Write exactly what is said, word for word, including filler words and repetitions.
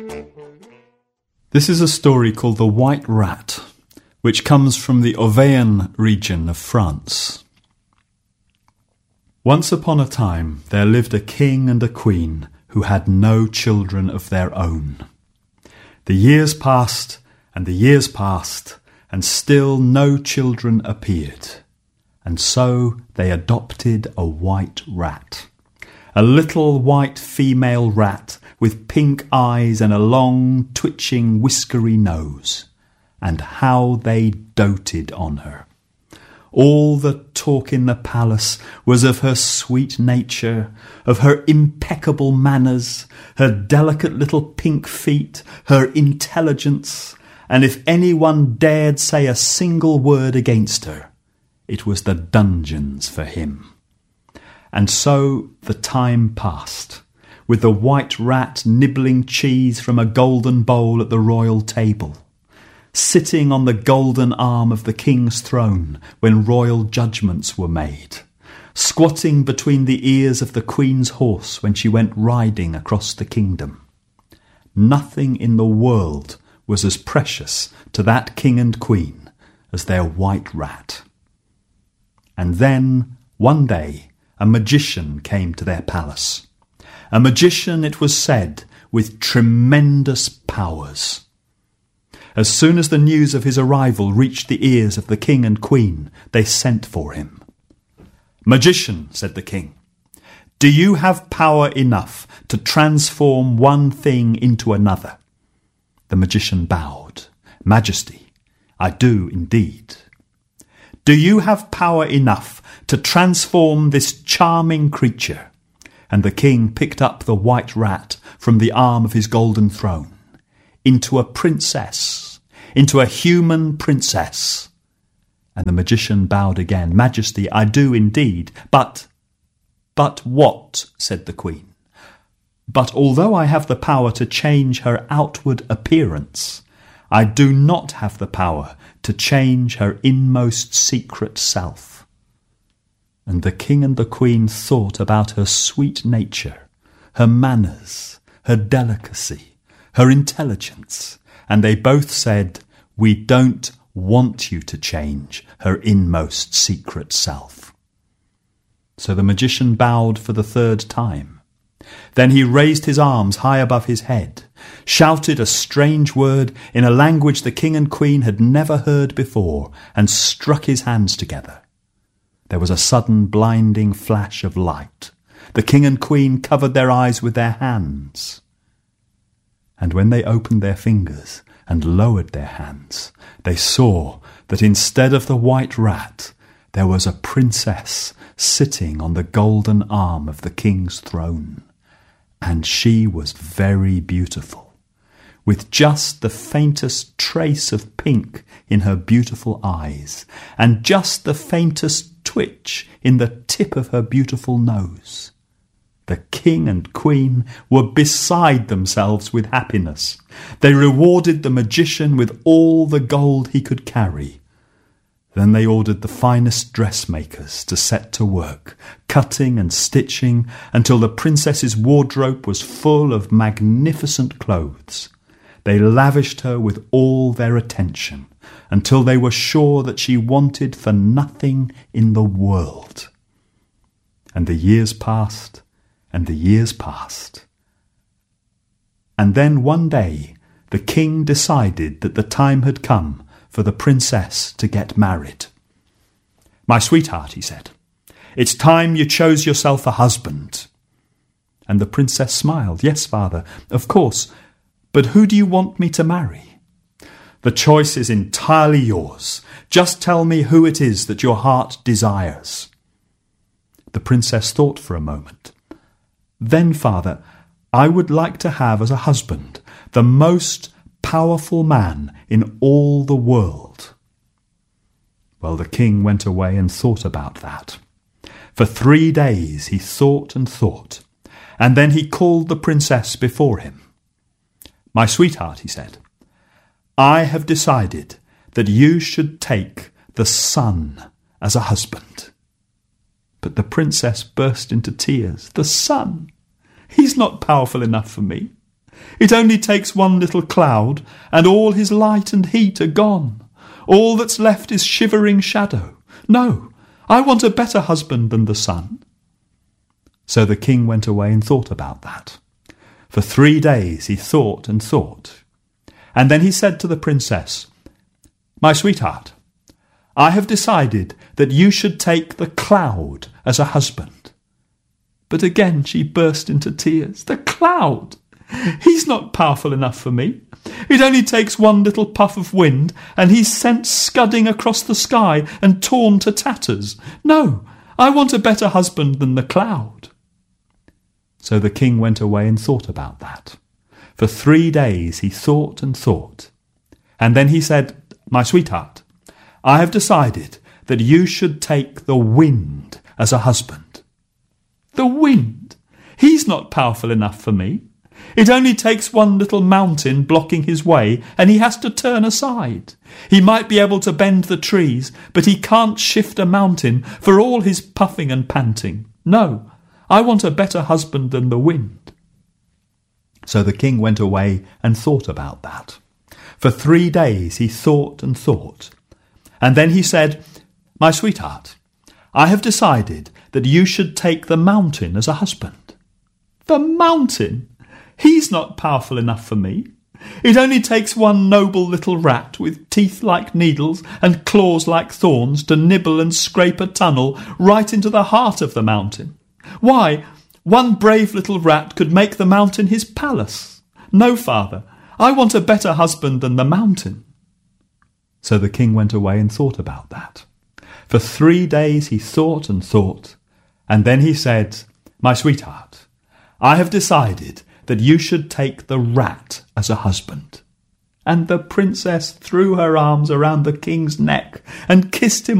This is a story called The White Rat, which comes from the Auvergne region of France. Once upon a time there lived a king and a queen who had no children of their own. The years passed, and the years passed, and still no children appeared. And so they adopted a white rat. A little white female rat with pink eyes and a long, twitching, whiskery nose. And how they doted on her. All the talk in the palace was of her sweet nature, of her impeccable manners, her delicate little pink feet, her intelligence, and if anyone dared say a single word against her, it was the dungeons for him. And so the time passed, with the white rat nibbling cheese from a golden bowl at the royal table, sitting on the golden arm of the king's throne when royal judgments were made, squatting between the ears of the queen's horse when she went riding across the kingdom. Nothing in the world was as precious to that king and queen as their white rat. And then, one day, a magician came to their palace. A magician, it was said, with tremendous powers. As soon as the news of his arrival reached the ears of the king and queen, they sent for him. "Magician," said the king, "do you have power enough to transform one thing into another?" The magician bowed. "Majesty, I do indeed." "Do you have power enough to transform this charming creature?" And the king picked up the white rat from the arm of his golden throne. "Into a princess, into a human princess." And the magician bowed again. "Majesty, I do indeed, but—" "But what?" said the queen. "But although I have the power to change her outward appearance, I do not have the power to change her inmost secret self." And the king and the queen thought about her sweet nature, her manners, her delicacy, her intelligence, and they both said, "We don't want you to change her inmost secret self." So the magician bowed for the third time. Then he raised his arms high above his head, shouted a strange word in a language the king and queen had never heard before, and struck his hands together. There was a sudden blinding flash of light. The king and queen covered their eyes with their hands. And when they opened their fingers and lowered their hands, they saw that instead of the white rat, there was a princess sitting on the golden arm of the king's throne. And she was very beautiful, with just the faintest trace of pink in her beautiful eyes, and just the faintest twitch in the tip of her beautiful nose. The king and queen were beside themselves with happiness. They rewarded the magician with all the gold he could carry. Then they ordered the finest dressmakers to set to work, cutting and stitching until the princess's wardrobe was full of magnificent clothes. They lavished her with all their attention until they were sure that she wanted for nothing in the world. And the years passed, and the years passed. And then one day the king decided that the time had come for the princess to get married. "My sweetheart," he said, "it's time you chose yourself a husband." And the princess smiled. "Yes, father, of course, but who do you want me to marry?" "The choice is entirely yours. Just tell me who it is that your heart desires." The princess thought for a moment. "Then, father, I would like to have as a husband the most powerful man in all the world." Well, the king went away and thought about that. For three days he thought and thought, and then he called the princess before him. "My sweetheart," he said, "I have decided that you should take the sun as a husband." But the princess burst into tears. "The sun? He's not powerful enough for me. It only takes one little cloud, and all his light and heat are gone. All that's left is shivering shadow. No, I want a better husband than the sun." So the king went away and thought about that. For three days he thought and thought. And then he said to the princess, "My sweetheart, I have decided that you should take the cloud as a husband." But again she burst into tears. "The cloud! He's not powerful enough for me. It only takes one little puff of wind, and he's sent scudding across the sky and torn to tatters. No, I want a better husband than the cloud." So the king went away and thought about that. For three days he thought and thought. And then he said, "My sweetheart, I have decided that you should take the wind as a husband." "The wind? He's not powerful enough for me. It only takes one little mountain blocking his way, and he has to turn aside. He might be able to bend the trees, but he can't shift a mountain for all his puffing and panting. No, I want a better husband than the wind." So the king went away and thought about that. For three days he thought and thought. And then he said, "My sweetheart, I have decided that you should take the mountain as a husband." "The mountain? He's not powerful enough for me. It only takes one noble little rat with teeth like needles and claws like thorns to nibble and scrape a tunnel right into the heart of the mountain. Why, one brave little rat could make the mountain his palace. No, father, I want a better husband than the mountain." So the king went away and thought about that. For three days he thought and thought, and then he said, "My sweetheart, I have decided that you should take the rat as a husband." And the princess threw her arms around the king's neck and kissed him